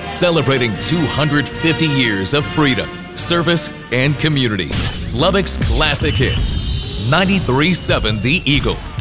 celebrating 250 years of freedom, service, and community. Lubbock's classic hits. 93.7 The Eagle.